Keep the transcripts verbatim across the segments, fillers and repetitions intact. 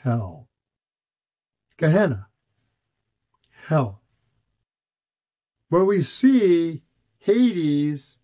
hell. Gehenna, hell. Where we see Hades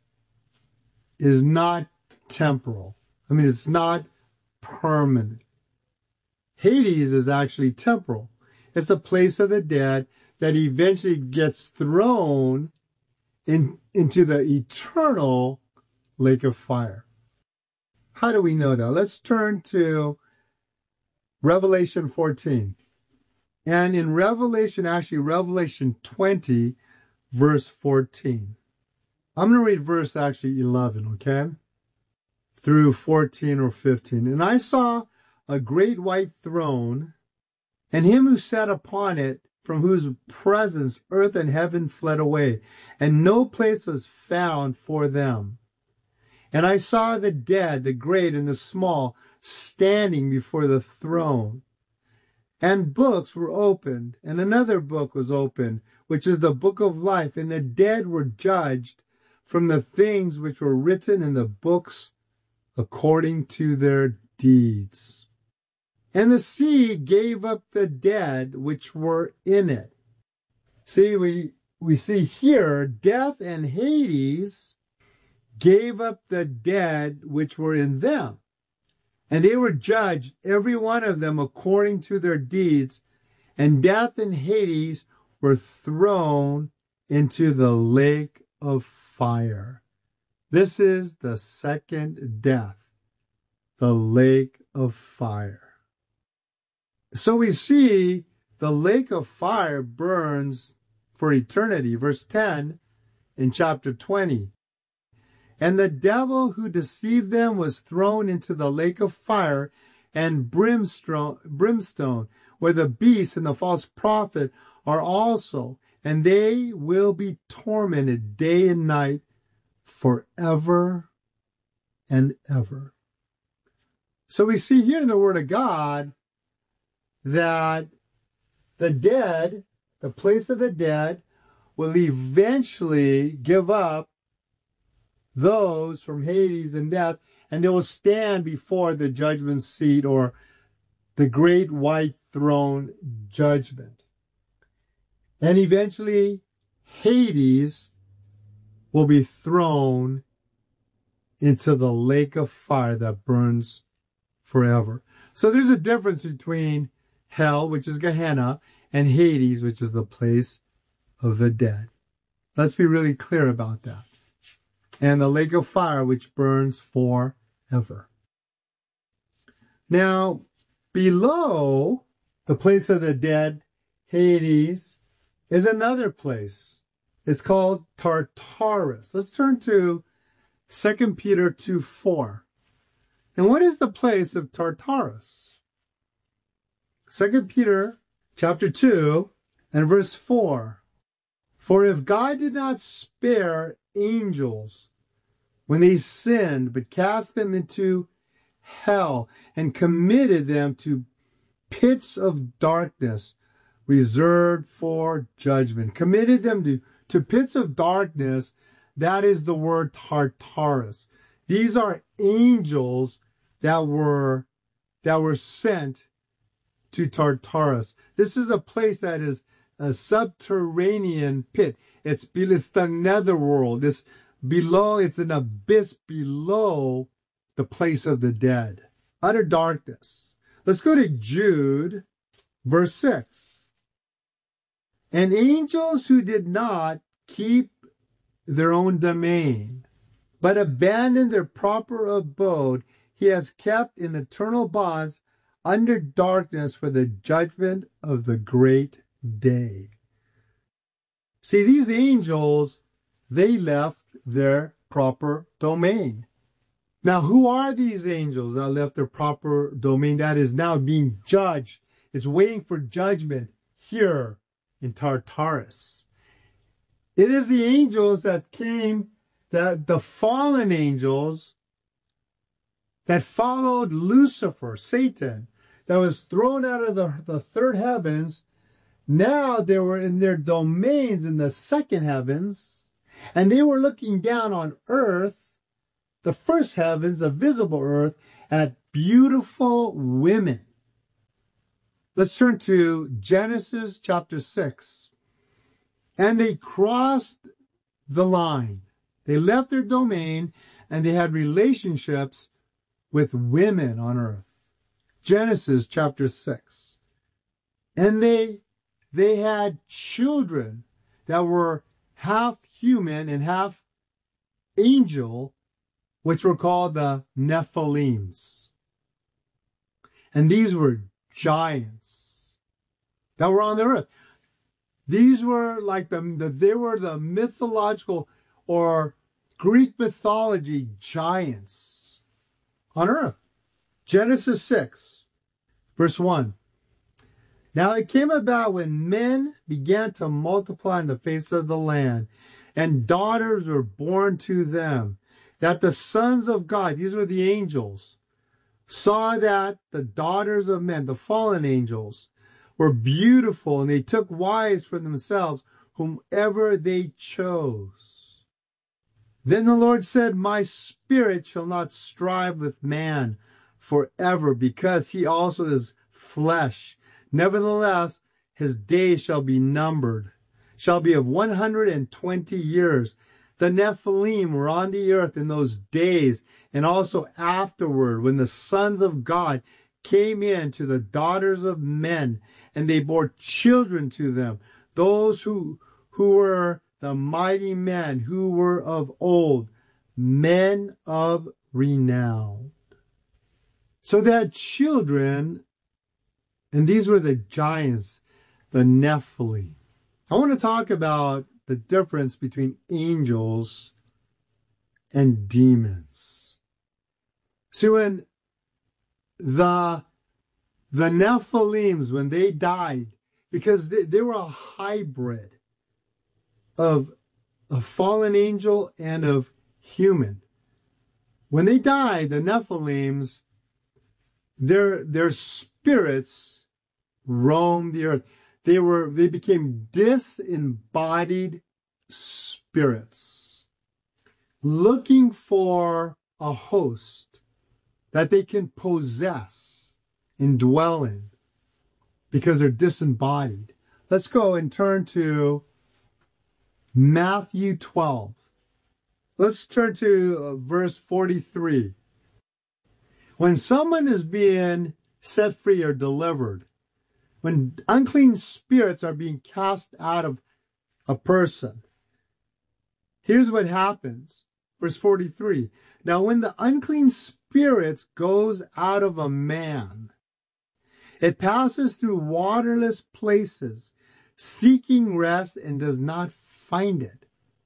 is not temporal. I mean, it's not permanent. Hades is actually temporal. It's a place of the dead that eventually gets thrown in, into the eternal lake of fire. How do we know that? Let's turn to Revelation fourteen. And in Revelation, actually Revelation twenty, verse fourteen. I'm going to read verse actually eleven, okay? Through fourteen or fifteen. And I saw a great white throne, and him who sat upon it, from whose presence earth and heaven fled away, and no place was found for them. And I saw the dead, the great and the small, standing before the throne. And books were opened, and another book was opened, which is the book of life, and the dead were judged from the things which were written in the books according to their deeds. And the sea gave up the dead which were in it. See, we, we see here, death and Hades gave up the dead which were in them. And they were judged, every one of them, according to their deeds. And death and Hades were thrown into the lake of fire. This is the second death, the lake of fire. So we see the lake of fire burns for eternity. Verse ten in chapter twenty. And the devil who deceived them was thrown into the lake of fire and brimstone, brimstone, where the beast and the false prophet are also, and they will be tormented day and night forever and ever. So we see here in the Word of God that the dead, the place of the dead, will eventually give up those from Hades and death, and they will stand before the judgment seat, or the great white throne judgment. And eventually Hades will be thrown into the lake of fire that burns forever. So there's a difference between hell, which is Gehenna, and Hades, which is the place of the dead. Let's be really clear about that. And the lake of fire, which burns forever. Now, below the place of the dead, Hades, is another place. It's called Tartarus. Let's turn to Second Peter two four. And what is the place of Tartarus? Second Peter chapter two and verse four. For if God did not spare angels when they sinned, but cast them into hell and committed them to pits of darkness reserved for judgment. Committed them to, to pits of darkness. That is the word Tartarus. These are angels that were, that were sent to Tartarus. This is a place that is a subterranean pit. It's, it's the netherworld. It's below, it's an abyss below the place of the dead. Utter darkness. Let's go to Jude, verse six. And angels who did not keep their own domain, but abandoned their proper abode, he has kept in eternal bonds under darkness for the judgment of the great day. See, these angels, they left their proper domain. Now, who are these angels that left their proper domain that is now being judged? It's waiting for judgment here in Tartarus. It is the angels that came, that the fallen angels that followed Lucifer, Satan, that was thrown out of the, the third heavens. Now they were in their domains in the second heavens, and they were looking down on earth, the first heavens, the visible earth, at beautiful women. Let's turn to Genesis chapter six. And they crossed the line. They left their domain and they had relationships with women on earth. Genesis chapter six. And they, they had children that were half human and half angel, which were called the Nephilims. And these were giants that were on the earth. These were like the, the they were the mythological or Greek mythology giants on earth. Genesis six, verse one. Now it came about when men began to multiply on the face of the land, and daughters were born to them, that the sons of God, these were the angels, saw that the daughters of men, the fallen angels, were beautiful, and they took wives for themselves, whomever they chose. Then the Lord said, My spirit shall not strive with man forever, because he also is flesh. Nevertheless, his days shall be numbered, shall be of one hundred and twenty years. The Nephilim were on the earth in those days, and also afterward, when the sons of God came in to the daughters of men, and they bore children to them, those who, who were the mighty men, who were of old, men of renown. So they had children, and these were the giants, the Nephilim. I want to talk about the difference between angels and demons. See, when the, the Nephilims, when they died, because they, they were a hybrid of a fallen angel and of human. When they died, the Nephilims, their, their spirits roamed the earth. They were, they became disembodied spirits, looking for a host that they can possess and dwell in, because they're disembodied. Let's go and turn to Matthew twelve. Let's turn to uh, verse forty-three. When someone is being set free or delivered, when unclean spirits are being cast out of a person, here's what happens. Verse forty-three. Now when the unclean spirits goes out of a man, it passes through waterless places, seeking rest, and does not find it.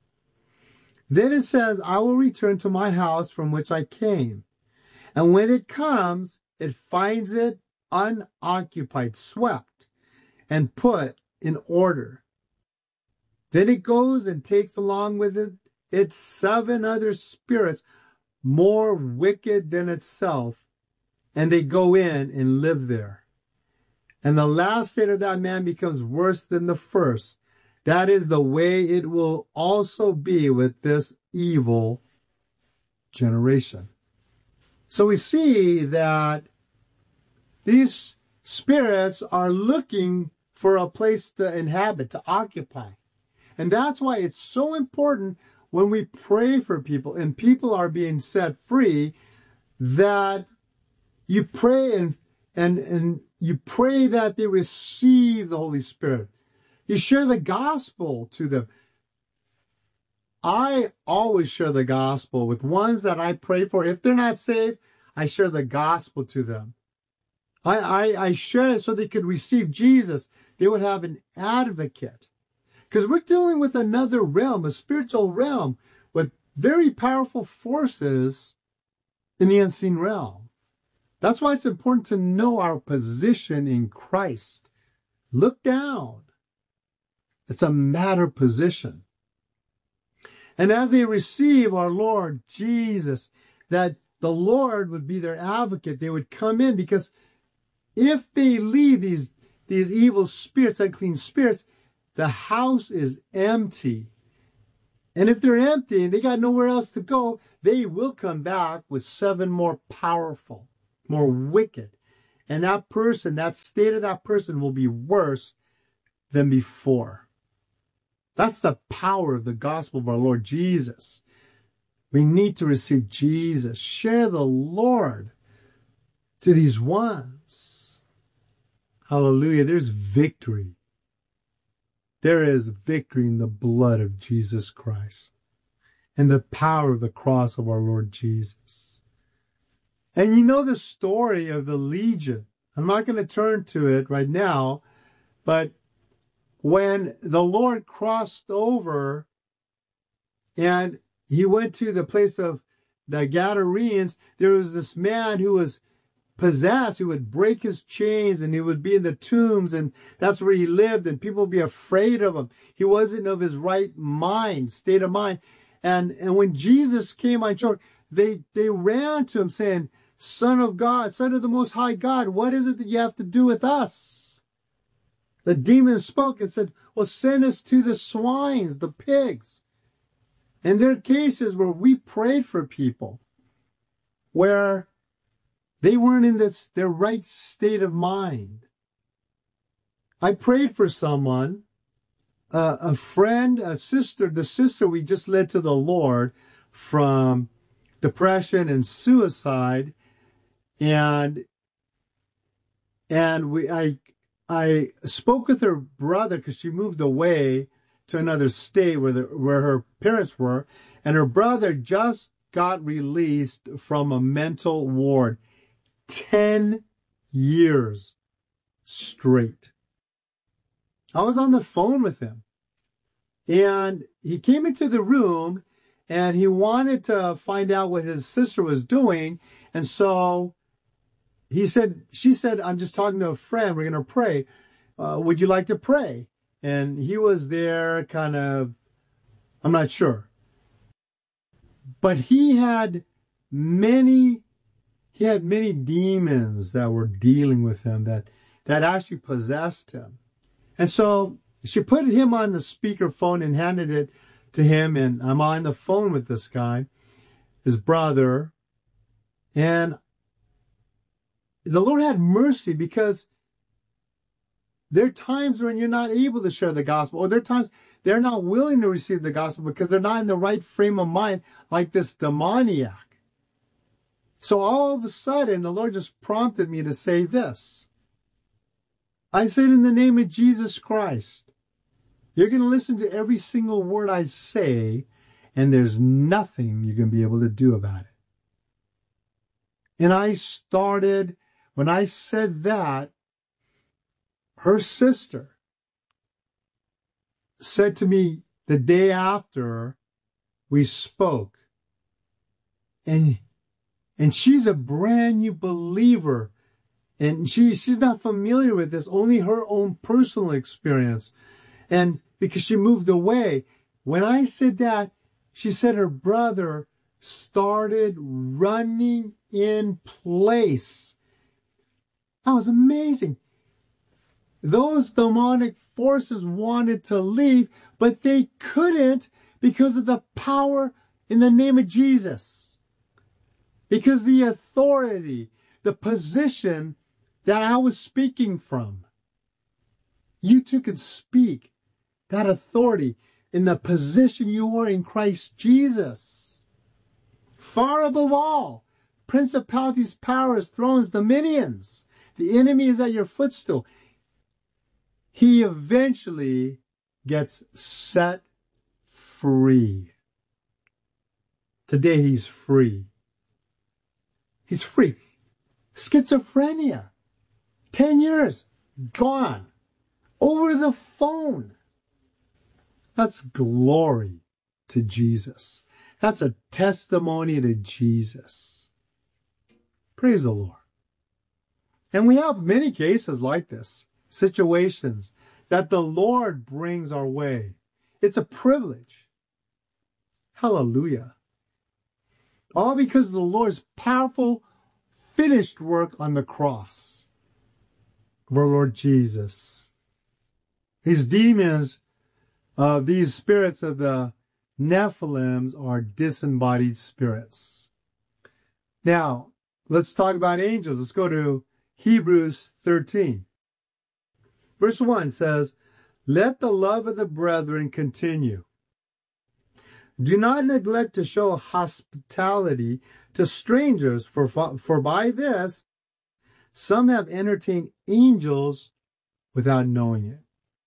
Then it says, I will return to my house from which I came. And when it comes, it finds it unoccupied, swept, and put in order. Then it goes and takes along with it its seven other spirits more wicked than itself, and they go in and live there. And the last state of that man becomes worse than the first. That is the way it will also be with this evil generation. So we see that these spirits are looking for a place to inhabit, to occupy. And that's why it's so important when we pray for people and people are being set free, that you pray and, and, and you pray that they receive the Holy Spirit. You share the gospel to them. I always share the gospel with ones that I pray for. If they're not saved, I share the gospel to them. I, I, I share it so they could receive Jesus. They would have an advocate. Because we're dealing with another realm, a spiritual realm, with very powerful forces in the unseen realm. That's why it's important to know our position in Christ. Look down. It's a matter of position. And as they receive our Lord Jesus, that the Lord would be their advocate, they would come in, because if they leave these, these evil spirits, unclean spirits, the house is empty. And if they're empty and they got nowhere else to go, they will come back with seven more powerful, more wicked. And that person, that state of that person will be worse than before. That's the power of the gospel of our Lord Jesus. We need to receive Jesus. Share the Lord to these ones. Hallelujah. There's victory. There is victory in the blood of Jesus Christ and the power of the cross of our Lord Jesus. And you know the story of the legion. I'm not going to turn to it right now, but when the Lord crossed over and he went to the place of the Gadarenes, there was this man who was possessed, who would break his chains, and he would be in the tombs, and that's where he lived, and people would be afraid of him. He wasn't of his right mind, state of mind. And and when Jesus came on shore, they, they ran to him saying, Son of God, Son of the Most High God, what is it that you have to do with us? The demon spoke and said, well, send us to the swines, the pigs. And there are cases where we prayed for people where they weren't in this their right state of mind. I prayed for someone, uh, a friend, a sister, the sister we just led to the Lord from depression and suicide, and and we I I spoke with her brother because she moved away to another state where the, where her parents were, and her brother just got released from a mental ward, ten years straight. I was on the phone with him, and he came into the room, and he wanted to find out what his sister was doing, and so he said, she said, I'm just talking to a friend, we're going to pray. Uh, would you like to pray? And he was there kind of, I'm not sure. But he had many, he had many demons that were dealing with him that, that actually possessed him. And so she put him on the speakerphone and handed it to him. And I'm on the phone with this guy, his brother. And the Lord had mercy, because there are times when you're not able to share the gospel, or there are times they're not willing to receive the gospel because they're not in the right frame of mind, like this demoniac. So all of a sudden, the Lord just prompted me to say this. I said, in the name of Jesus Christ, you're going to listen to every single word I say, and there's nothing you're going to be able to do about it. And I started, when I said that, her sister said to me the day after we spoke, and and she's a brand new believer, and she she's not familiar with this, only her own personal experience, and because she moved away. When I said that, she said her brother started running in place. That was amazing. Those demonic forces wanted to leave, but they couldn't because of the power in the name of Jesus. Because the authority, the position that I was speaking from. You too can speak that authority in the position you are in Christ Jesus. Far above all, principalities, powers, thrones, dominions. The enemy is at your footstool. He eventually gets set free. Today he's free. He's free. Schizophrenia. Ten years. Gone. Over the phone. That's glory to Jesus. That's a testimony to Jesus. Praise the Lord. And we have many cases like this. Situations that the Lord brings our way. It's a privilege. Hallelujah. All because of the Lord's powerful, finished work on the cross of our Lord Jesus. These demons, uh, these spirits of the Nephilims are disembodied spirits. Now, let's talk about angels. Let's go to Hebrews thirteen. Verse one says, "Let the love of the brethren continue. Do not neglect to show hospitality to strangers, for, for by this some have entertained angels without knowing it."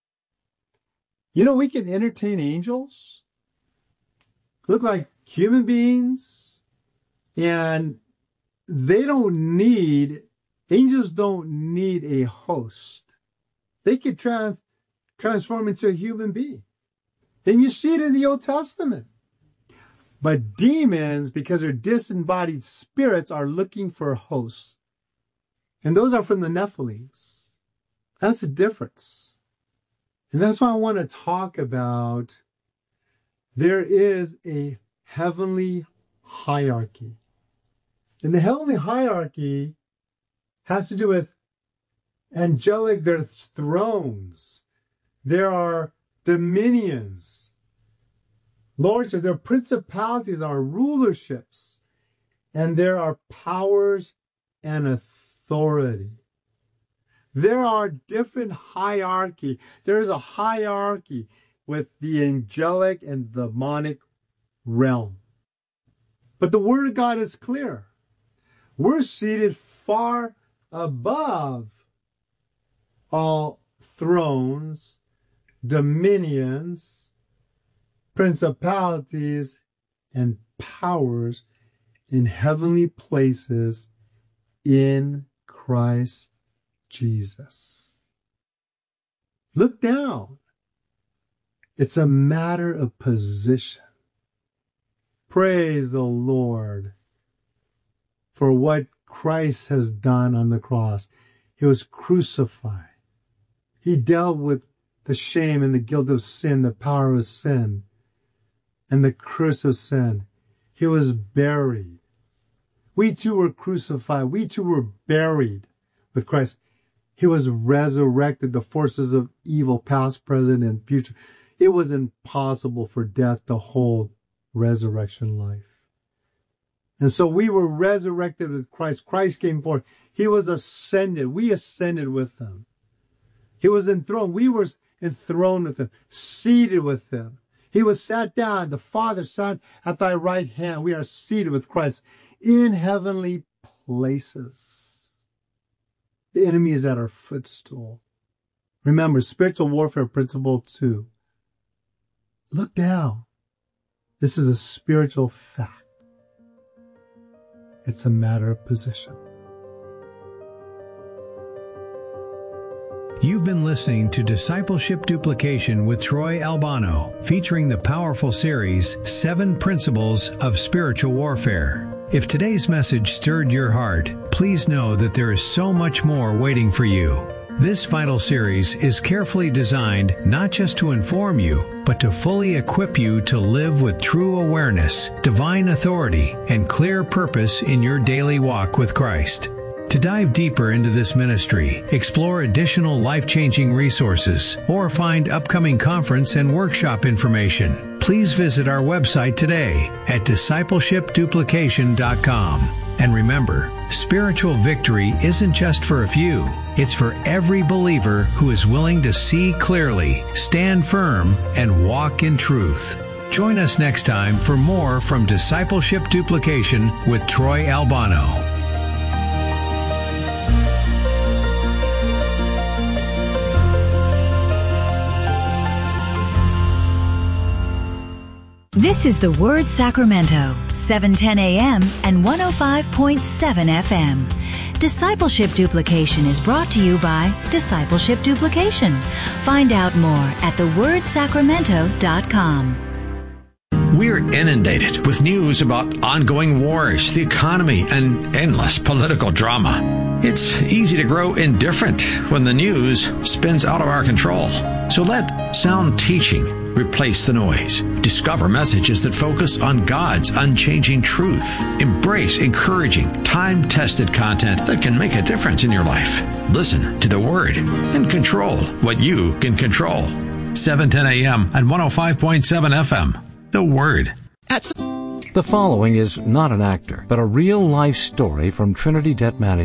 You know, we can entertain angels, look like human beings, and they don't need, angels don't need a host. They can trans, transform into a human being. And you see it in the Old Testament. But demons, because they're disembodied spirits, are looking for hosts. And those are from the Nephilims. That's the difference. And that's why I want to talk about, there is a heavenly hierarchy. And the heavenly hierarchy has to do with angelic, there are thrones. There are dominions. Lordships, there are principalities, there are rulerships, and there are powers and authority. There are different hierarchy. There is a hierarchy with the angelic and demonic realm. But the Word of God is clear. We're seated far above all thrones, dominions, principalities, and powers in heavenly places in Christ Jesus. Look down. It's a matter of position. Praise the Lord for what Christ has done on the cross. He was crucified. He dealt with the shame and the guilt of sin, the power of sin, and the curse of sin. He was buried. We too were crucified. We too were buried with Christ. He was resurrected. The forces of evil, past, present, and future. It was impossible for death to hold resurrection life. And so we were resurrected with Christ. Christ came forth. He was ascended. We ascended with him. He was enthroned. We were enthroned with him, seated with him. He was sat down. The Father sat at thy right hand. We are seated with Christ in heavenly places. The enemy is at our footstool. Remember, spiritual warfare principle two. Look down. This is a spiritual fact. It's a matter of position. You've been listening to Discipleship Duplication with Troy Albano, featuring the powerful series, Seven Principles of Spiritual Warfare. If today's message stirred your heart, please know that there is so much more waiting for you. This vital series is carefully designed not just to inform you, but to fully equip you to live with true awareness, divine authority, and clear purpose in your daily walk with Christ. To dive deeper into this ministry, explore additional life-changing resources, or find upcoming conference and workshop information, please visit our website today at discipleship duplication dot com. And remember, spiritual victory isn't just for a few. It's for every believer who is willing to see clearly, stand firm, and walk in truth. Join us next time for more from Discipleship Duplication with Troy Albano. This is The Word Sacramento, seven ten a.m. and one oh five point seven F M. Discipleship Duplication is brought to you by Discipleship Duplication. Find out more at the word sacramento dot com. We're inundated with news about ongoing wars, the economy, and endless political drama. It's easy to grow indifferent when the news spins out of our control. So let sound teaching replace the noise. Discover messages that focus on God's unchanging truth. Embrace encouraging, time-tested content that can make a difference in your life. Listen to the Word and control what you can control. seven ten a.m. and one oh five point seven F M. The Word. The following is not an actor, but a real-life story from Trinity Debt Management.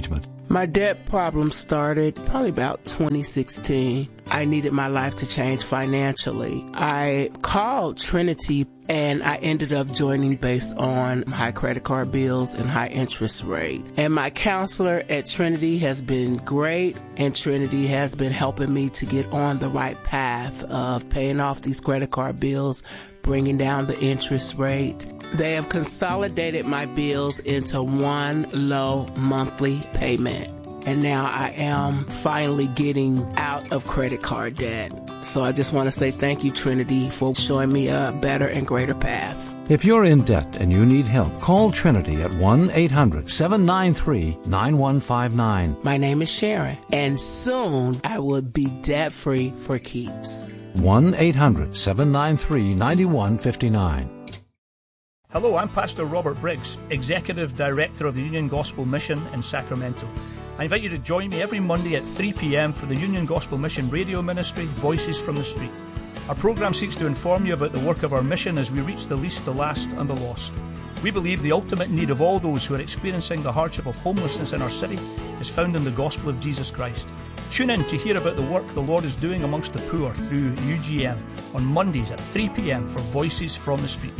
My debt problem started probably about twenty sixteen. I needed my life to change financially. I called Trinity and I ended up joining based on high credit card bills and high interest rate. And my counselor at Trinity has been great, and Trinity has been helping me to get on the right path of paying off these credit card bills, bringing down the interest rate. They have consolidated my bills into one low monthly payment. And now I am finally getting out of credit card debt. So I just want to say thank you, Trinity, for showing me a better and greater path. If you're in debt and you need help, call Trinity at one eight hundred seven nine three nine one five nine. My name is Sharon, and soon I will be debt-free for keeps. one eight hundred seven nine three nine one five nine. Hello, I'm Pastor Robert Briggs, Executive Director of the Union Gospel Mission in Sacramento. I invite you to join me every Monday at three p.m. for the Union Gospel Mission radio ministry, Voices from the Street. Our program seeks to inform you about the work of our mission as we reach the least, the last, and the lost. We believe the ultimate need of all those who are experiencing the hardship of homelessness in our city is found in the gospel of Jesus Christ. Tune in to hear about the work the Lord is doing amongst the poor through U G M on Mondays at three p.m. for Voices from the Street.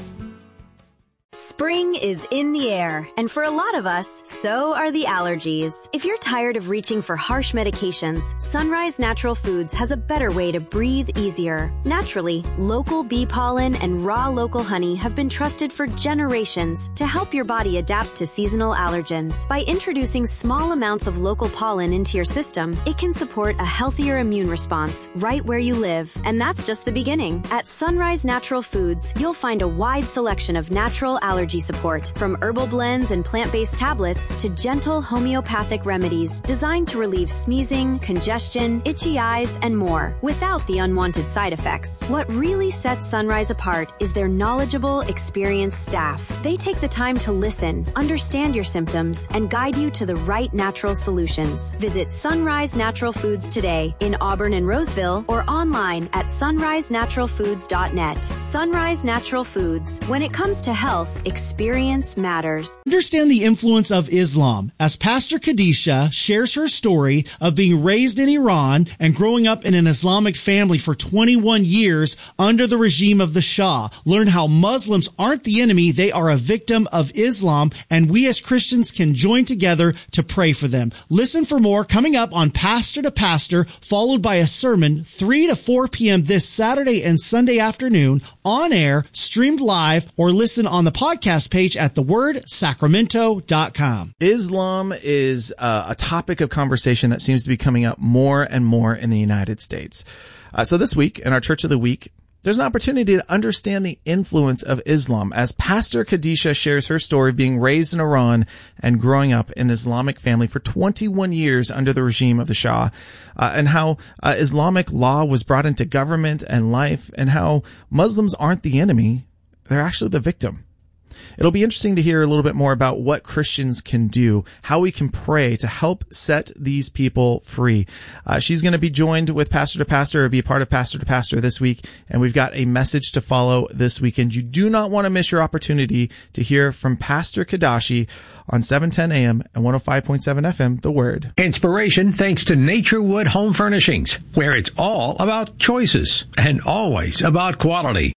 Spring is in the air, and for a lot of us, so are the allergies. If you're tired of reaching for harsh medications, Sunrise Natural Foods has a better way to breathe easier. Naturally, local bee pollen and raw local honey have been trusted for generations to help your body adapt to seasonal allergens. By introducing small amounts of local pollen into your system, it can support a healthier immune response right where you live. And that's just the beginning. At Sunrise Natural Foods, you'll find a wide selection of natural allergy support, from herbal blends and plant-based tablets to gentle homeopathic remedies designed to relieve sneezing, congestion, itchy eyes, and more, without the unwanted side effects. What really sets Sunrise apart is their knowledgeable, experienced staff. They take the time to listen, understand your symptoms, and guide you to the right natural solutions. Visit Sunrise Natural Foods today in Auburn and Roseville, or online at sunrise natural foods dot net. Sunrise Natural Foods. When it comes to health, experience matters. Understand the influence of Islam as Pastor Khadisha shares her story of being raised in Iran and growing up in an Islamic family for twenty-one years under the regime of the Shah. Learn how Muslims aren't the enemy, they are a victim of Islam, and we as Christians can join together to pray for them. Listen for more coming up on Pastor to Pastor, followed by a sermon three to four p.m. this Saturday and Sunday afternoon, on air, streamed live, or listen on the podcast page at the word sacramento dot com. Islam is uh, a topic of conversation that seems to be coming up more and more in the United States. Uh, so this week in our Church of the Week, there's an opportunity to understand the influence of Islam as Pastor Khadisha shares her story of being raised in Iran and growing up in an Islamic family for twenty-one years under the regime of the Shah, uh, and how uh, Islamic law was brought into government and life, and how Muslims aren't the enemy, they're actually the victim. It'll be interesting to hear a little bit more about what Christians can do, how we can pray to help set these people free. Uh, she's going to be joined with Pastor to Pastor, or be a part of Pastor to Pastor this week, and we've got a message to follow this weekend. You do not want to miss your opportunity to hear from Pastor Kadashi on seven ten a.m. and one oh five point seven F M, The Word. Inspiration thanks to Naturewood Home Furnishings, where it's all about choices and always about quality.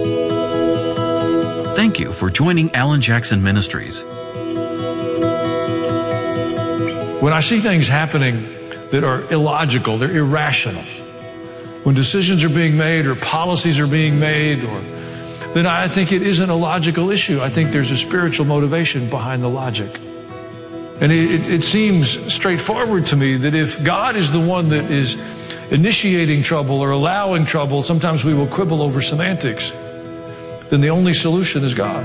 Thank you for joining Alan Jackson Ministries. When I see things happening that are illogical, they're irrational, when decisions are being made or policies are being made, or then I think it isn't a logical issue. I think there's a spiritual motivation behind the logic. And it, it, it seems straightforward to me that if God is the one that is initiating trouble or allowing trouble, sometimes we will quibble over semantics, then the only solution is God.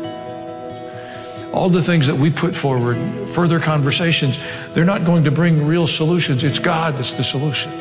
All the things that we put forward, further conversations, they're not going to bring real solutions. It's God that's the solution.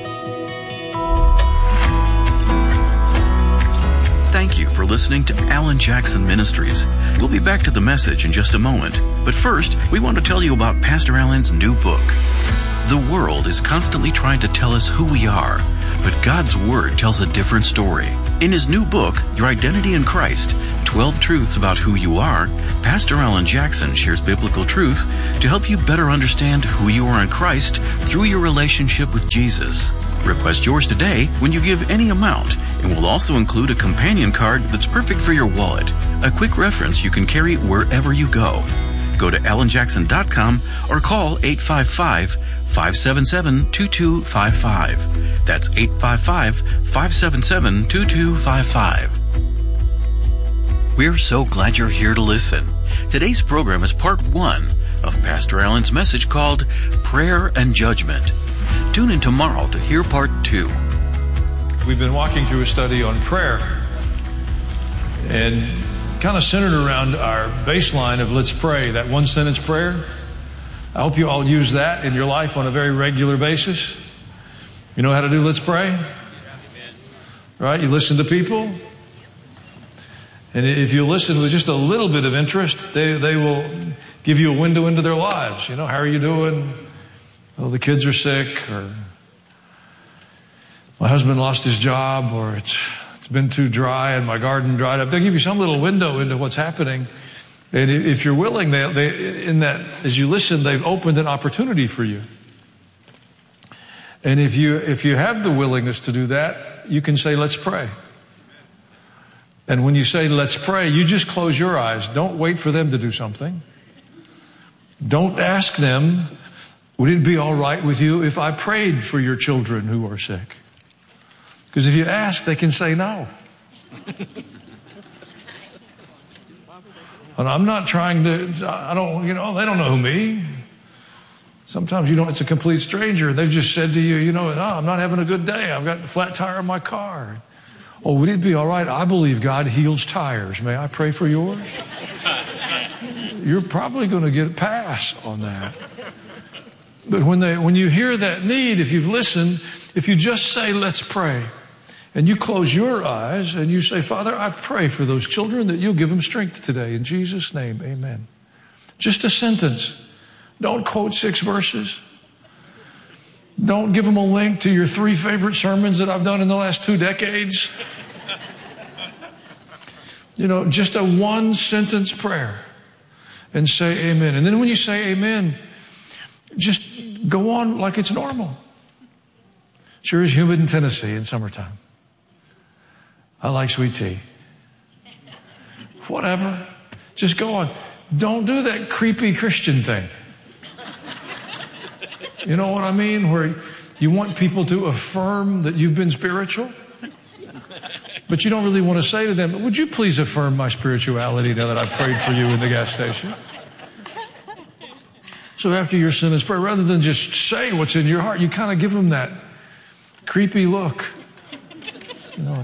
Thank you for listening to Alan Jackson Ministries. We'll be back to the message in just a moment. But first, we want to tell you about Pastor Alan's new book. The world is constantly trying to tell us who we are, but God's Word tells a different story. In his new book, Your Identity in Christ, twelve Truths About Who You Are, Pastor Alan Jackson shares biblical truth to help you better understand who you are in Christ through your relationship with Jesus. Request yours today when you give any amount, and we'll also include a companion card that's perfect for your wallet, a quick reference you can carry wherever you go. Go to alan jackson dot com or call eight five five, five seven seven, two two five five. That's eight five five, five seven seven, two two five five. We're so glad you're here to listen. Today's program is part one of Pastor Alan's message called Prayer and Judgment. Tune in tomorrow to hear part two. We've been walking through a study on prayer and kind of centered around our baseline of let's pray, that one sentence prayer. I hope you all use that in your life on a very regular basis. You know how to do let's pray? Right? You listen to people. And if you listen with just a little bit of interest, they, they will give you a window into their lives. You know, how are you doing? Oh, the kids are sick, or my husband lost his job, or it's, it's been too dry and my garden dried up. They'll give you some little window into what's happening. And if you're willing, they, they, in that, as you listen, they've opened an opportunity for you. And if you, if you have the willingness to do that, you can say, let's pray. And when you say, let's pray, you just close your eyes. Don't wait for them to do something. Don't ask them, would it be all right with you if I prayed for your children who are sick? Because if you ask, they can say no. And I'm not trying to, I don't, you know, they don't know who me. Sometimes you don't, it's a complete stranger. They've just said to you, you know, oh, I'm not having a good day. I've got a flat tire in my car. Oh, would it be all right? I believe God heals tires. May I pray for yours? You're probably going to get a pass on that. But when they, when you hear that need, if you've listened, if you just say, let's pray, and you close your eyes and you say, Father, I pray for those children that you'll give them strength today. In Jesus' name, amen. Just a sentence. Don't quote six verses. Don't give them a link to your three favorite sermons that I've done in the last two decades. You know, just a one sentence prayer and say amen. And then when you say amen, just go on like it's normal. Sure is humid in Tennessee in summertime. I like sweet tea. Whatever. Just go on. Don't do that creepy Christian thing. You know what I mean? Where you want people to affirm that you've been spiritual, but you don't really want to say to them, would you please affirm my spirituality now that I've prayed for you in the gas station? So after your sinner's prayer, rather than just say what's in your heart, you kind of give them that creepy look. You know,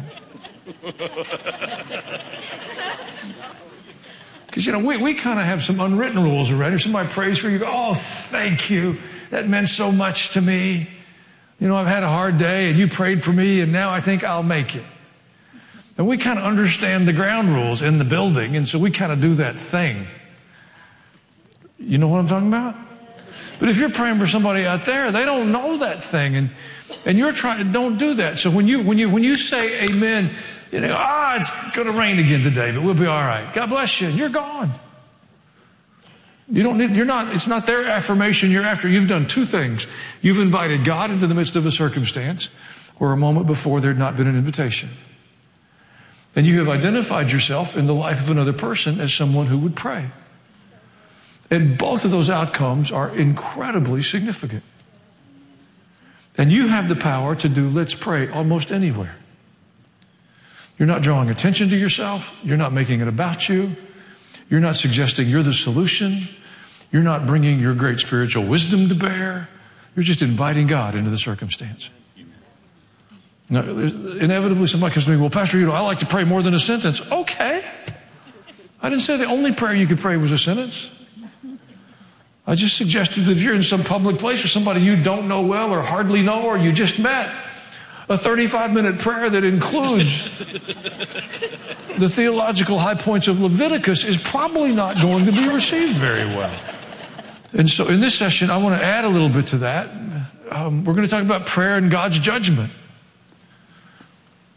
because, you know, we, we kind of have some unwritten rules around here. Somebody prays for you, go, oh, thank you. That meant so much to me. You know, I've had a hard day and you prayed for me and now I think I'll make it. And we kind of understand the ground rules in the building, and so we kind of do that thing. You know what I'm talking about? But if you're praying for somebody out there, they don't know that thing, and and you're trying, don't do that. So when you when you when you say amen, you know, ah, it's going to rain again today, but we'll be all right. God bless you, and you're gone. You don't need, you're not, it's not their affirmation you're after. You've done two things. You've invited God into the midst of a circumstance where a moment before there had not been an invitation. And you have identified yourself in the life of another person as someone who would pray. And both of those outcomes are incredibly significant. And you have the power to do let's pray almost anywhere. You're not drawing attention to yourself. You're not making it about you. You're not suggesting you're the solution. You're not bringing your great spiritual wisdom to bear. You're just inviting God into the circumstance. Now, inevitably somebody comes to me, well, Pastor, you know, I like to pray more than a sentence. Okay. I didn't say the only prayer you could pray was a sentence. I just suggested that if you're in some public place or somebody you don't know well or hardly know or you just met, a thirty-five minute prayer that includes the theological high points of Leviticus is probably not going to be received very well. And so in this session, I want to add a little bit to that. Um, we're going to talk about prayer and God's judgment.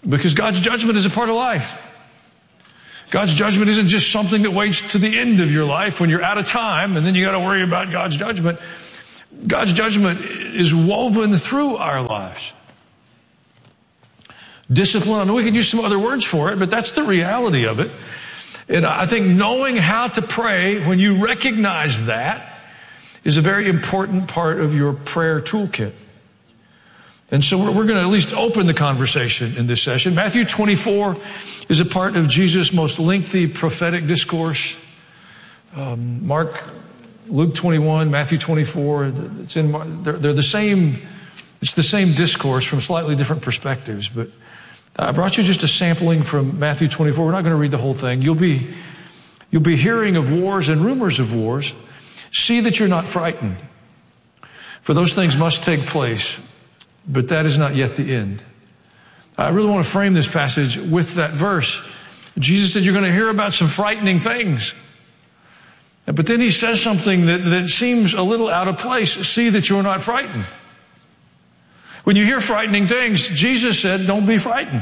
Because God's judgment is a part of life. God's judgment isn't just something that waits to the end of your life when you're out of time and then you got to worry about God's judgment. God's judgment is woven through our lives. Discipline, I mean, we could use some other words for it, but that's the reality of it. And I think knowing how to pray when you recognize that is a very important part of your prayer toolkit. And so we're, we're going to at least open the conversation in this session. Matthew twenty-four is a part of Jesus' most lengthy prophetic discourse. Um, Mark, Luke twenty-one, Matthew twenty-four, it's in, they're, they're the same, it's the same discourse from slightly different perspectives. But I brought you just a sampling from Matthew twenty-four. We're not going to read the whole thing. You'll be, you'll be hearing of wars and rumors of wars. See that you're not frightened. For those things must take place, but that is not yet the end. I really want to frame this passage with that verse. Jesus said you're going to hear about some frightening things. But then he says something that, that seems a little out of place. See that you're not frightened. When you hear frightening things, Jesus said, don't be frightened.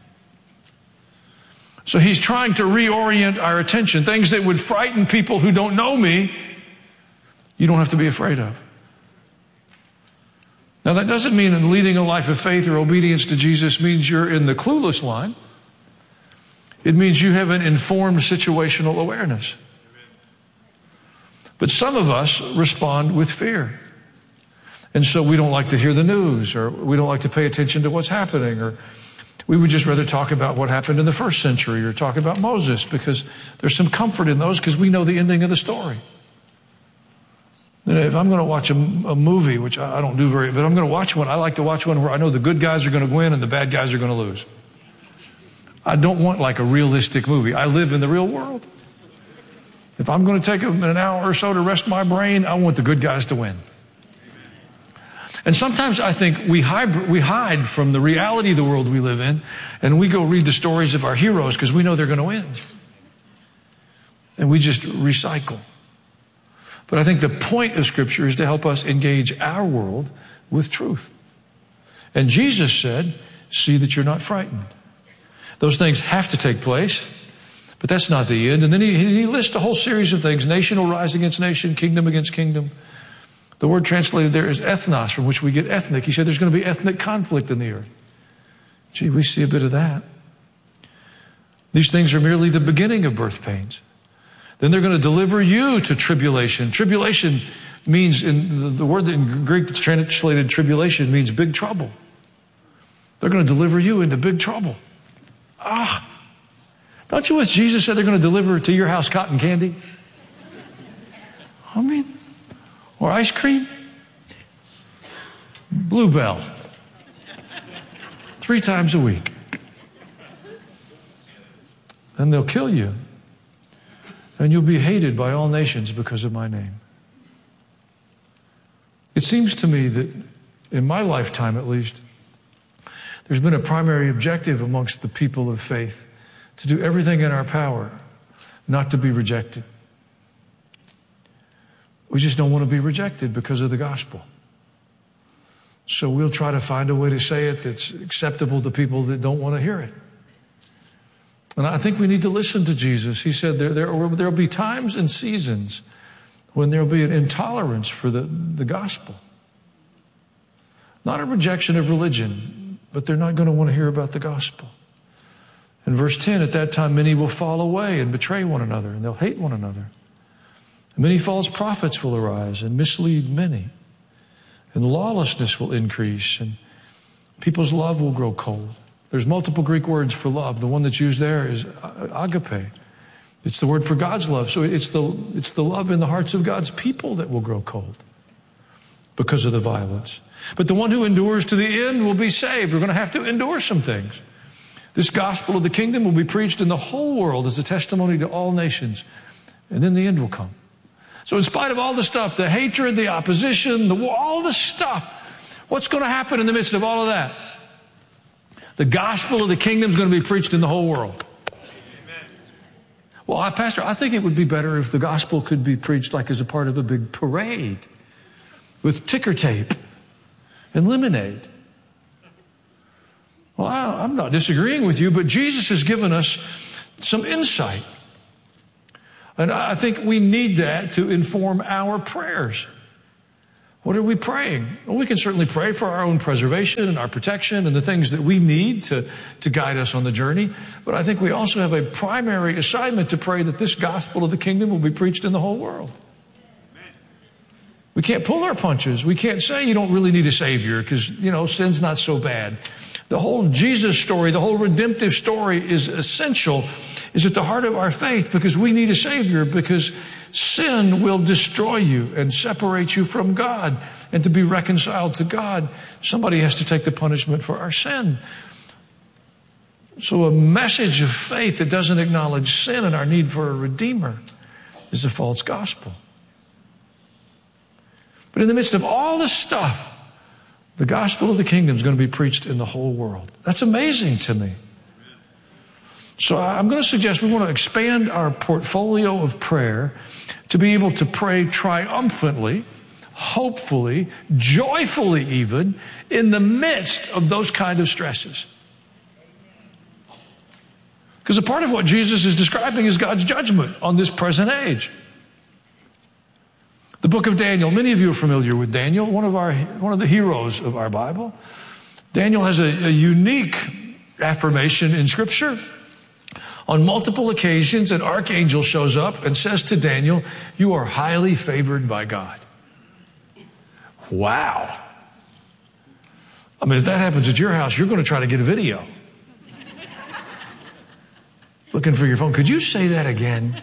So he's trying to reorient our attention. Things that would frighten people who don't know me, you don't have to be afraid of. Now, that doesn't mean that leading a life of faith or obedience to Jesus means you're in the clueless line. It means you have an informed situational awareness. But some of us respond with fear. And so we don't like to hear the news, or we don't like to pay attention to what's happening, or we would just rather talk about what happened in the first century or talk about Moses, because there's some comfort in those because we know the ending of the story. You know, if I'm going to watch a, a movie, which I, I don't do very, but I'm going to watch one, I like to watch one where I know the good guys are going to win and the bad guys are going to lose. I don't want like a realistic movie. I live in the real world. If I'm going to take an hour or so to rest my brain, I want the good guys to win. And sometimes I think we hide, we hide from the reality of the world we live in, and we go read the stories of our heroes because we know they're going to win. And we just recycle. But I think the point of Scripture is to help us engage our world with truth. And Jesus said, see that you're not frightened. Those things have to take place, but that's not the end. And then he, he lists a whole series of things. Nation will rise against nation, kingdom against kingdom. The word translated there is ethnos, from which we get ethnic. He said there's going to be ethnic conflict in the earth. Gee, we see a bit of that. These things are merely the beginning of birth pains. Then they're going to deliver you to tribulation. Tribulation means, in the, the word in Greek that's translated tribulation means big trouble. They're going to deliver you into big trouble. Ah, don't you wish Jesus said they're going to deliver to your house cotton candy? I mean, or ice cream? Bluebell. Three times a week. And they'll kill you. And you'll be hated by all nations because of my name. It seems to me that in my lifetime at least, there's been a primary objective amongst the people of faith to do everything in our power not to be rejected. We just don't want to be rejected because of the gospel. So we'll try to find a way to say it that's acceptable to people that don't want to hear it. And I think we need to listen to Jesus. He said there, there will be times and seasons when there will be an intolerance for the, the gospel. Not a rejection of religion, but they're not going to want to hear about the gospel. In verse ten, at that time many will fall away and betray one another, and they'll hate one another. And many false prophets will arise and mislead many. And lawlessness will increase, and people's love will grow cold. There's multiple Greek words for love. The one that's used there is agape. It's the word for God's love. So it's the, it's the love in the hearts of God's people that will grow cold because of the violence. But the one who endures to the end will be saved. We're going to have to endure some things. This gospel of the kingdom will be preached in the whole world as a testimony to all nations. And then the end will come. So in spite of all the stuff, the hatred, the opposition, the war, all the stuff, what's going to happen in the midst of all of that? The gospel of the kingdom is going to be preached in the whole world. Amen. Well, I, Pastor, I think it would be better if the gospel could be preached like as a part of a big parade with ticker tape and lemonade. Well, I, I'm not disagreeing with you, but Jesus has given us some insight. And I think we need that to inform our prayers. What are we praying? Well, we can certainly pray for our own preservation and our protection and the things that we need to, to guide us on the journey. But I think we also have a primary assignment to pray that this gospel of the kingdom will be preached in the whole world. We can't pull our punches. We can't say you don't really need a Savior because, you know, sin's not so bad. The whole Jesus story, the whole redemptive story is essential, is at the heart of our faith because we need a Savior, because sin will destroy you and separate you from God. And to be reconciled to God, somebody has to take the punishment for our sin. So a message of faith that doesn't acknowledge sin and our need for a Redeemer is a false gospel. But in the midst of all this stuff, the gospel of the kingdom is going to be preached in the whole world. That's amazing to me. So I'm going to suggest we want to expand our portfolio of prayer to be able to pray triumphantly, hopefully, joyfully even, in the midst of those kind of stresses. Because a part of what Jesus is describing is God's judgment on this present age. The book of Daniel, many of you are familiar with Daniel, one of our one of the heroes of our Bible. Daniel has a, a unique affirmation in Scripture. On multiple occasions, an archangel shows up and says to Daniel, "You are highly favored by God." Wow. I mean, if that happens at your house, you're going to try to get a video. Looking for your phone. Could you say that again?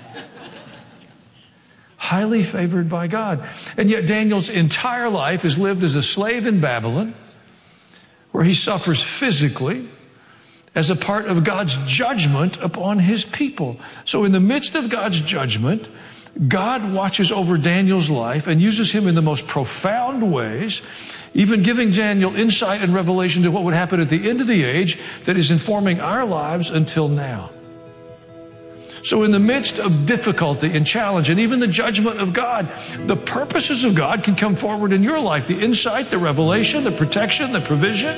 Highly favored by God. And yet Daniel's entire life is lived as a slave in Babylon, where he suffers physically as a part of God's judgment upon his people. So in the midst of God's judgment, God watches over Daniel's life and uses him in the most profound ways, even giving Daniel insight and revelation to what would happen at the end of the age that is informing our lives until now. So in the midst of difficulty and challenge and even the judgment of God, the purposes of God can come forward in your life. The insight, the revelation, the protection, the provision.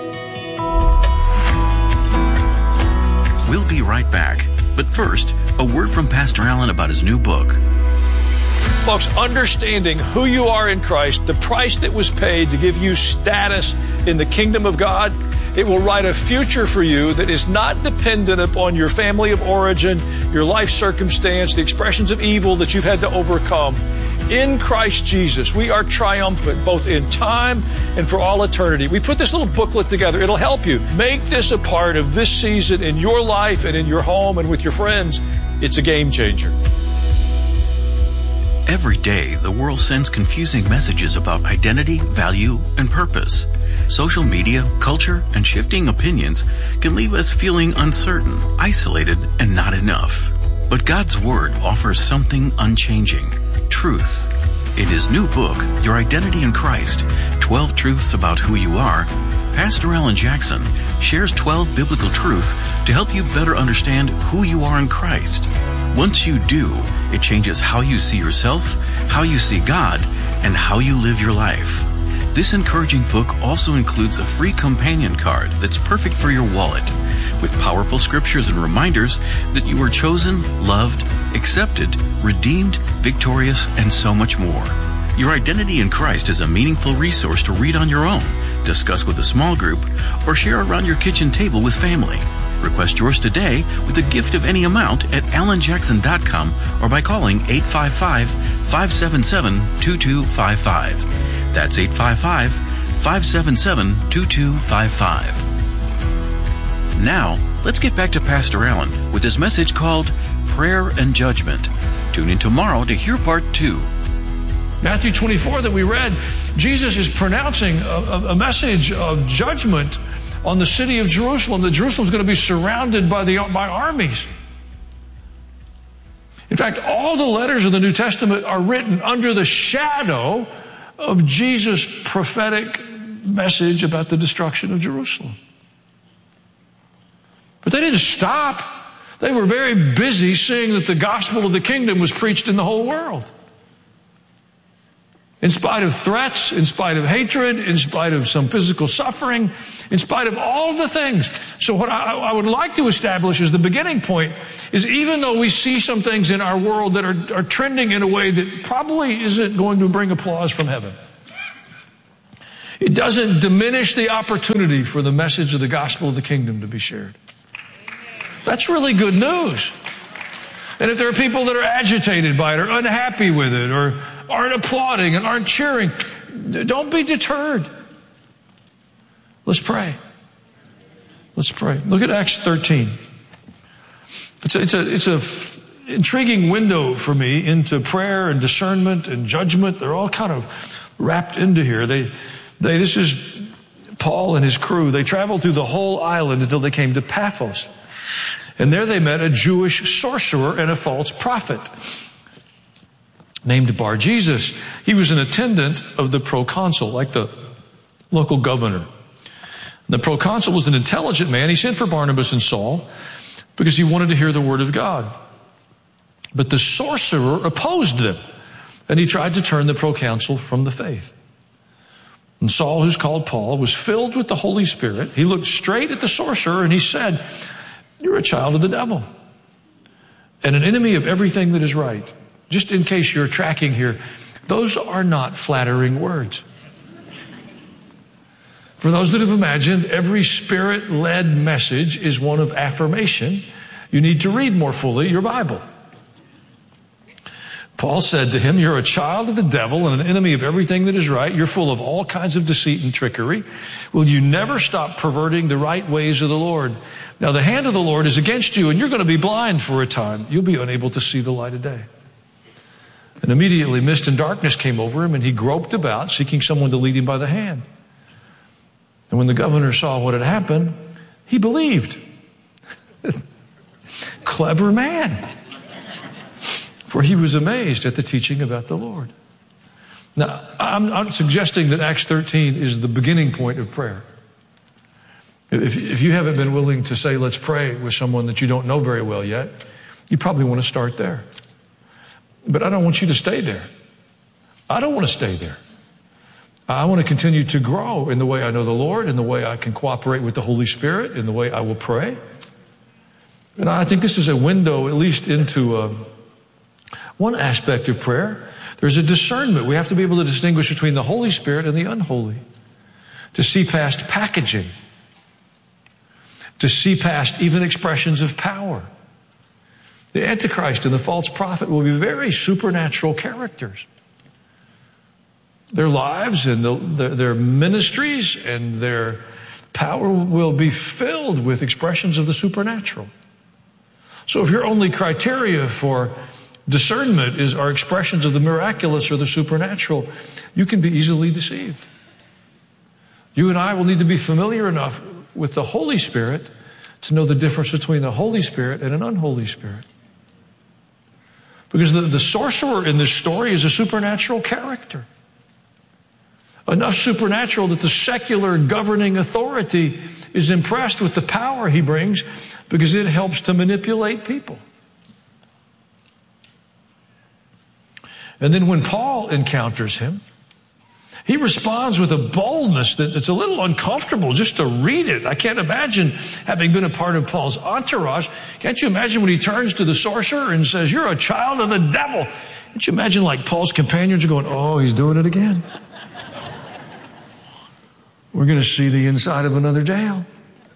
We'll be right back. But first, a word from Pastor Allen about his new book. Folks, understanding who you are in Christ, the price that was paid to give you status in the kingdom of God, it will write a future for you that is not dependent upon your family of origin, your life circumstance, the expressions of evil that you've had to overcome. In Christ Jesus, we are triumphant both in time and for all eternity. We put this little booklet together. It'll help you. Make this a part of this season in your life and in your home and with your friends. It's a game changer. Every day, the world sends confusing messages about identity, value, and purpose. Social media, culture, and shifting opinions can leave us feeling uncertain, isolated, and not enough. But God's Word offers something unchanging: truth. In his new book, Your Identity in Christ, twelve Truths About Who You Are, Pastor Alan Jackson shares twelve biblical truths to help you better understand who you are in Christ. Once you do, it changes how you see yourself, how you see God, and how you live your life. This encouraging book also includes a free companion card that's perfect for your wallet, with powerful scriptures and reminders that you are chosen, loved, accepted, redeemed, victorious, and so much more. Your Identity in Christ is a meaningful resource to read on your own, discuss with a small group, or share around your kitchen table with family. Request yours today with a gift of any amount at alan jackson dot com or by calling eight five five, five seven seven, two two five five. That's eight five five, five seven seven, two two five five. Now, let's get back to Pastor Allen with his message called Prayer and Judgment. Tune in tomorrow to hear part two. Matthew twenty-four that we read, Jesus is pronouncing a, a message of judgment on the city of Jerusalem. That Jerusalem is going to be surrounded by the by armies. In fact, all the letters of the New Testament are written under the shadow of Jesus' prophetic message about the destruction of Jerusalem. But they didn't stop. They were very busy seeing that the gospel of the kingdom was preached in the whole world. In spite of threats, in spite of hatred, in spite of some physical suffering, in spite of all the things. So what I, I would like to establish as the beginning point is even though we see some things in our world that are, are trending in a way that probably isn't going to bring applause from heaven, it doesn't diminish the opportunity for the message of the gospel of the kingdom to be shared. That's really good news. And if there are people that are agitated by it or unhappy with it or aren't applauding and aren't cheering, don't be deterred. Let's pray. Let's pray. Look at Acts thirteen. It's a, it's a, it's a f- intriguing window for me into prayer and discernment and judgment. They're all kind of wrapped into here. They, they, this is Paul and his crew. They traveled through the whole island until they came to Paphos. And there they met a Jewish sorcerer and a false prophet named Bar Jesus. He was an attendant of the proconsul, like the local governor. The proconsul was an intelligent man. He sent for Barnabas and Saul because he wanted to hear the word of God. But the sorcerer opposed them, and he tried to turn the proconsul from the faith. And Saul, who's called Paul, was filled with the Holy Spirit. He looked straight at the sorcerer and he said, "You're a child of the devil and an enemy of everything that is right." Just in case you're tracking here, those are not flattering words. For those that have imagined every Spirit-led message is one of affirmation, you need to read more fully your Bible. Paul said to him, "You're a child of the devil and an enemy of everything that is right. You're full of all kinds of deceit and trickery. Will you never stop perverting the right ways of the Lord? Now the hand of the Lord is against you, and you're going to be blind for a time. You'll be unable to see the light of day." And immediately mist and darkness came over him, and he groped about, seeking someone to lead him by the hand. And when the governor saw what had happened, he believed. Clever man. For he was amazed at the teaching about the Lord. Now, I'm not suggesting that Acts thirteen is the beginning point of prayer. If, if you haven't been willing to say, let's pray with someone that you don't know very well yet, you probably want to start there. But I don't want you to stay there. I don't want to stay there. I want to continue to grow in the way I know the Lord, in the way I can cooperate with the Holy Spirit, in the way I will pray. And I think this is a window, at least into uh, one aspect of prayer. There's a discernment. We have to be able to distinguish between the Holy Spirit and the unholy. To see past packaging. To see past even expressions of power. The Antichrist and the false prophet will be very supernatural characters. Their lives and the, their, their ministries and their power will be filled with expressions of the supernatural. So if your only criteria for discernment is our expressions of the miraculous or the supernatural, you can be easily deceived. You and I will need to be familiar enough with the Holy Spirit to know the difference between the Holy Spirit and an unholy spirit. Because the, the sorcerer in this story is a supernatural character. Enough supernatural that the secular governing authority is impressed with the power he brings because it helps to manipulate people. And then when Paul encounters him, he responds with a boldness that it's a little uncomfortable just to read it. I can't imagine having been a part of Paul's entourage. Can't you imagine when he turns to the sorcerer and says, "You're a child of the devil"? Can't you imagine like Paul's companions are going, "Oh, he's doing it again. We're going to see the inside of another jail."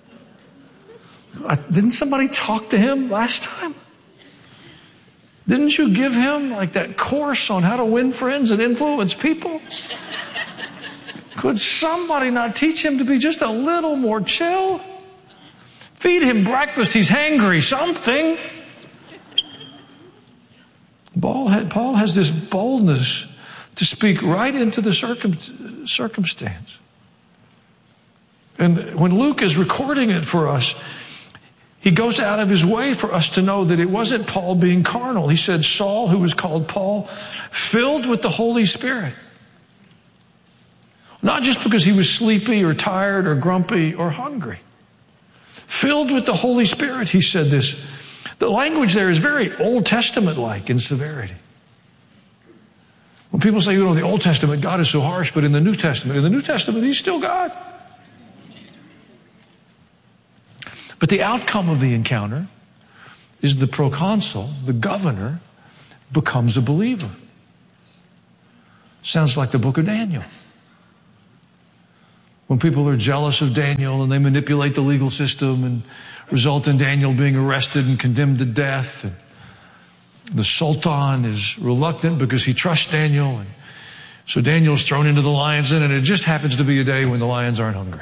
I, didn't somebody talk to him last time? Didn't you give him like that course on how to win friends and influence people? Could somebody not teach him to be just a little more chill? Feed him breakfast. He's hangry. Something. Paul, had, Paul has this boldness to speak right into the circum, circumstance. And when Luke is recording it for us, he goes out of his way for us to know that it wasn't Paul being carnal. He said Saul, who was called Paul, filled with the Holy Spirit. Not just because he was sleepy or tired or grumpy or hungry. Filled with the Holy Spirit, he said this. The language there is very Old Testament-like in severity. When people say, you know, in the Old Testament, God is so harsh, but in the New Testament, in the New Testament, he's still God. But the outcome of the encounter is the proconsul, the governor, becomes a believer. Sounds like the book of Daniel. When people are jealous of Daniel and they manipulate the legal system and result in Daniel being arrested and condemned to death. And the Sultan is reluctant because he trusts Daniel. And so Daniel's thrown into the lion's den, and it just happens to be a day when the lions aren't hungry.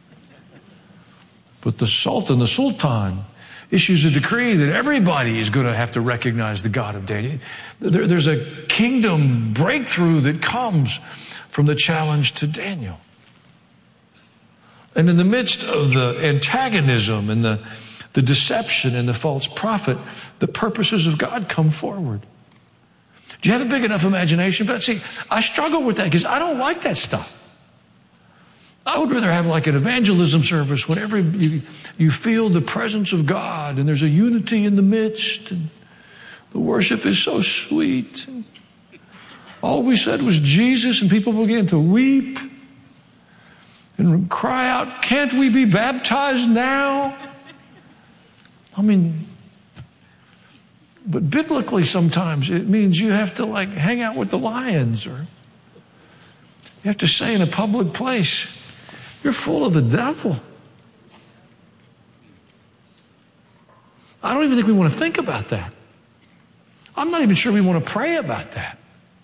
But the Sultan, the Sultan, issues a decree that everybody is going to have to recognize the God of Daniel. There, there's a kingdom breakthrough that comes from the challenge to Daniel. And in the midst of the antagonism and the, the deception and the false prophet, the purposes of God come forward. Do you have a big enough imagination for that? See, I struggle with that because I don't like that stuff. I would rather have like an evangelism service whenever you, you feel the presence of God and there's a unity in the midst and the worship is so sweet. And all we said was Jesus, and people began to weep and cry out, can't we be baptized now? I mean, but biblically sometimes it means you have to like hang out with the lions, or you have to say in a public place, you're full of the devil. I don't even think we want to think about that. I'm not even sure we want to pray about that.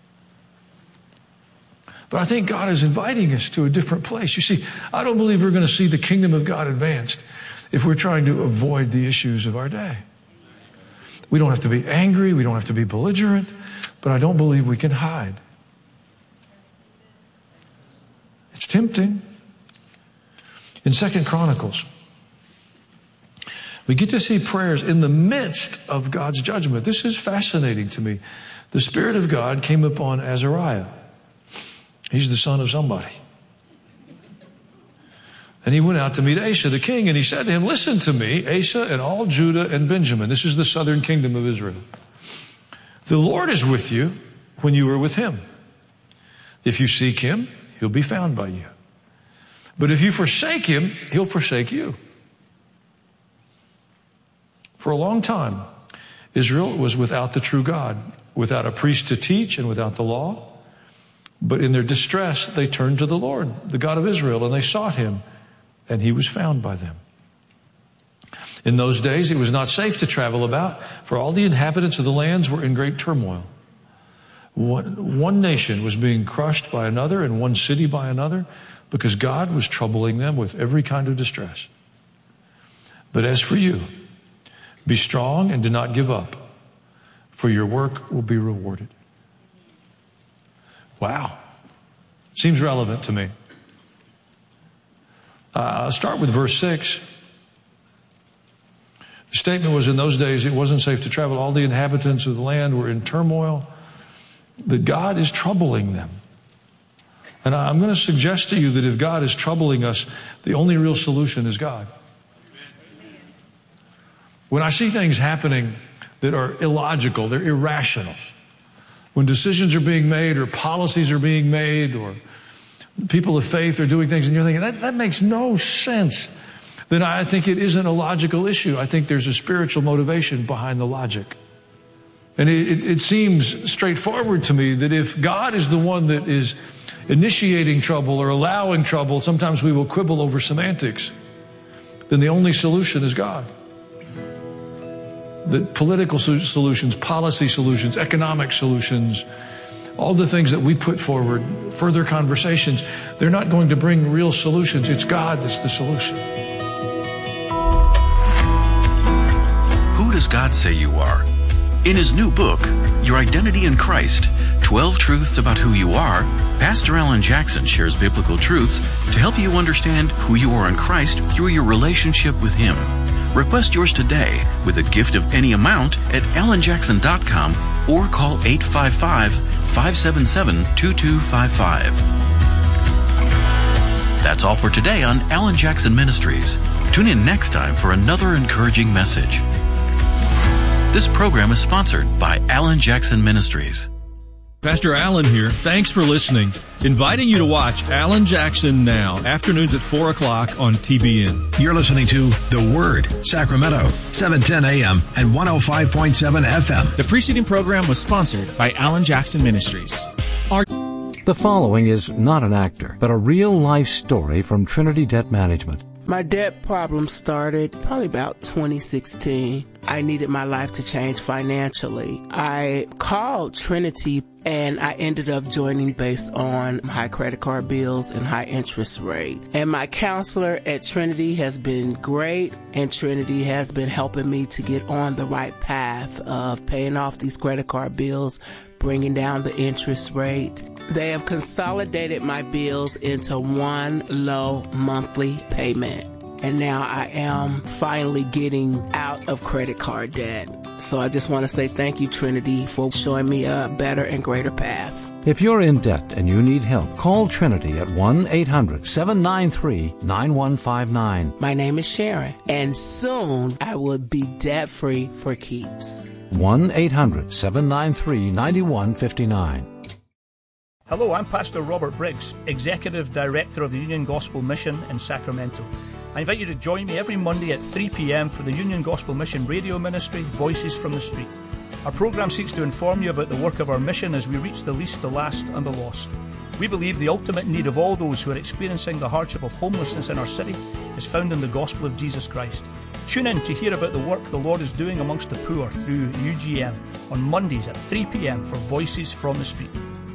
But I think God is inviting us to a different place. You see, I don't believe we're going to see the kingdom of God advanced if we're trying to avoid the issues of our day. We don't have to be angry. We don't have to be belligerent. But I don't believe we can hide. It's tempting. In Second Chronicles, we get to see prayers in the midst of God's judgment. This is fascinating to me. The Spirit of God came upon Azariah. He's the son of somebody. And he went out to meet Asa, the king, and he said to him, listen to me, Asa and all Judah and Benjamin. This is the southern kingdom of Israel. The Lord is with you when you are with him. If you seek him, he'll be found by you. But if you forsake him, he'll forsake you. For a long time, Israel was without the true God, without a priest to teach and without the law. But in their distress, they turned to the Lord, the God of Israel, and they sought him, and he was found by them. In those days, it was not safe to travel about, for all the inhabitants of the lands were in great turmoil. One, one nation was being crushed by another, and one city by another, because God was troubling them with every kind of distress. But as for you, be strong and do not give up, for your work will be rewarded. Wow. Seems relevant to me. Uh, I'll start with verse six. The statement was, in those days it wasn't safe to travel. All the inhabitants of the land were in turmoil. That God is troubling them. And I'm going to suggest to you that if God is troubling us, the only real solution is God. When I see things happening that are illogical, they're irrational, when decisions are being made or policies are being made or people of faith are doing things and you're thinking, that, that makes no sense, then I think it isn't a logical issue. I think there's a spiritual motivation behind the logic. And it, it, it seems straightforward to me that if God is the one that is initiating trouble or allowing trouble, sometimes we will quibble over semantics, then the only solution is God. That political solutions, policy solutions, economic solutions, all the things that we put forward, further conversations, they're not going to bring real solutions. It's God that's the solution. Who does God say you are? In his new book, Your Identity in Christ, twelve Truths About Who You Are, Pastor Alan Jackson shares biblical truths to help you understand who you are in Christ through your relationship with him. Request yours today with a gift of any amount at alan jackson dot com or call eight five five, five seven seven, two two five five. That's all for today on Alan Jackson Ministries. Tune in next time for another encouraging message. This program is sponsored by Alan Jackson Ministries. Pastor Alan here. Thanks for listening. Inviting you to watch Alan Jackson Now, afternoons at four o'clock on T B N. You're listening to The Word, Sacramento, seven ten a.m. and one oh five point seven F M. The preceding program was sponsored by Alan Jackson Ministries. Our- the following is not an actor, but a real-life story from Trinity Debt Management. My debt problem started probably about twenty sixteen. I needed my life to change financially. I called Trinity and I ended up joining based on high credit card bills and high interest rate. And my counselor at Trinity has been great, and Trinity has been helping me to get on the right path of paying off these credit card bills, bringing down the interest rate. They have consolidated my bills into one low monthly payment. And now I am finally getting out of credit card debt. So I just want to say thank you, Trinity, for showing me a better and greater path. If you're in debt and you need help, call Trinity at one eight hundred seven nine three nine one five nine. My name is Sharon, and soon I will be debt-free for keeps. one eight hundred seven nine three nine one five nine. Hello, I'm Pastor Robert Briggs, Executive Director of the Union Gospel Mission in Sacramento. I invite you to join me every Monday at three p.m. for the Union Gospel Mission radio ministry, Voices from the Street. Our program seeks to inform you about the work of our mission as we reach the least, the last, and the lost. We believe the ultimate need of all those who are experiencing the hardship of homelessness in our city is found in the gospel of Jesus Christ. Tune in to hear about the work the Lord is doing amongst the poor through U G M on Mondays at three p.m. for Voices from the Street.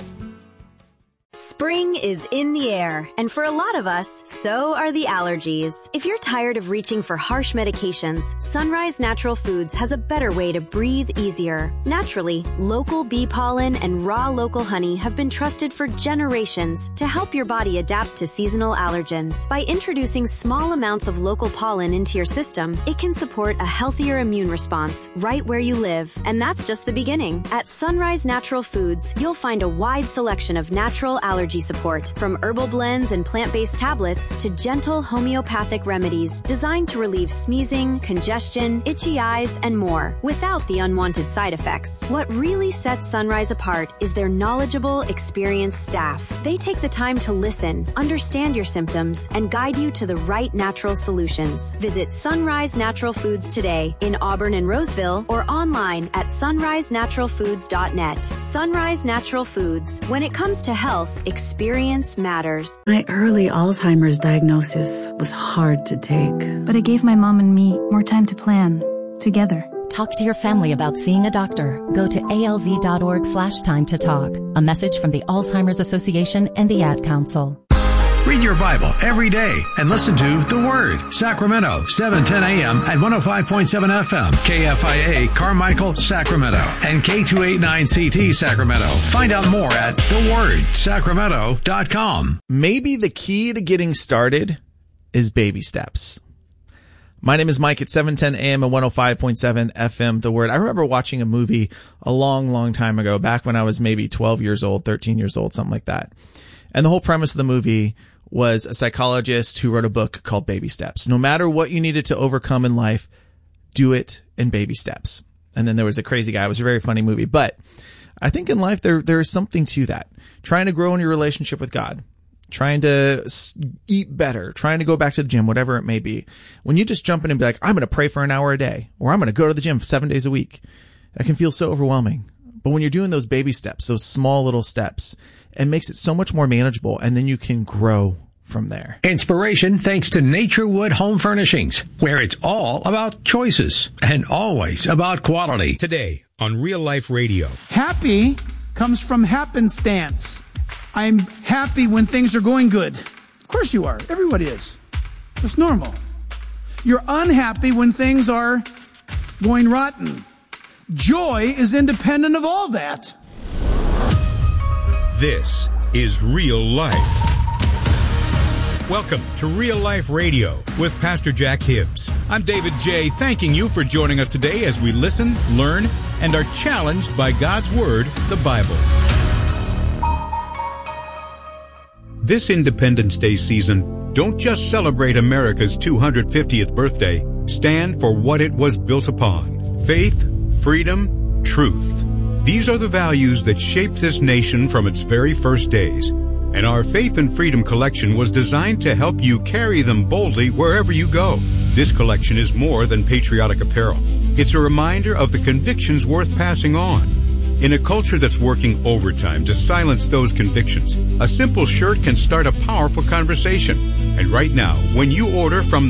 Spring is in the air, and for a lot of us, so are the allergies. If you're tired of reaching for harsh medications, Sunrise Natural Foods has a better way to breathe easier. Naturally, local bee pollen and raw local honey have been trusted for generations to help your body adapt to seasonal allergens. By introducing small amounts of local pollen into your system, it can support a healthier immune response right where you live. And that's just the beginning. At Sunrise Natural Foods, you'll find a wide selection of natural allergy support, from herbal blends and plant-based tablets to gentle homeopathic remedies designed to relieve sneezing, congestion, itchy eyes, and more without the unwanted side effects. What really sets Sunrise apart is their knowledgeable, experienced staff. They take the time to listen, understand your symptoms, and guide you to the right natural solutions. Visit Sunrise Natural Foods today in Auburn and Roseville, or online at sunrise natural foods dot net. Sunrise Natural Foods. When it comes to health, experience matters. My early Alzheimer's diagnosis was hard to take, but it gave my mom and me more time to plan together. Talk to your family about seeing a doctor. Go to alz.org slash time to talk. A message from the Alzheimer's Association and the Ad Council. Read your Bible every day and listen to The Word, Sacramento, seven ten a.m. and one oh five point seven F M, K F I A, Carmichael, Sacramento, and K two eighty-nine C T, Sacramento. Find out more at the word sacramento dot com. Maybe the key to getting started is baby steps. My name is Mike at seven ten a.m. and one oh five point seven F M, The Word. I remember watching a movie a long, long time ago, back when I was maybe twelve years old, thirteen years old, something like that. And the whole premise of the movie was a psychologist who wrote a book called Baby Steps. No matter what you needed to overcome in life, do it in baby steps. And then there was a crazy guy. It was a very funny movie. But I think in life, there there is something to that. Trying to grow in your relationship with God. Trying to eat better. Trying to go back to the gym, whatever it may be. When you just jump in and be like, I'm going to pray for an hour a day. Or I'm going to go to the gym seven days a week. That can feel so overwhelming. But when you're doing those baby steps, those small little steps, it makes it so much more manageable, and then you can grow from there. Inspiration thanks to Naturewood Home Furnishings, where it's all about choices and always about quality. Today on Real Life Radio. Happy comes from happenstance. I'm happy when things are going good. Of course you are. Everybody is. It's normal. You're unhappy when things are going rotten. Joy is independent of all that. This is Real Life. Welcome to Real Life Radio with Pastor Jack Hibbs. I'm David J., thanking you for joining us today as we listen, learn, and are challenged by God's Word, the Bible. This Independence Day season, don't just celebrate America's two hundred fiftieth birthday. Stand for what it was built upon: faith, freedom, truth. These are the values that shaped this nation from its very first days. And our Faith and Freedom collection was designed to help you carry them boldly wherever you go. This collection is more than patriotic apparel. It's a reminder of the convictions worth passing on. In a culture that's working overtime to silence those convictions, a simple shirt can start a powerful conversation. And right now, when you order from the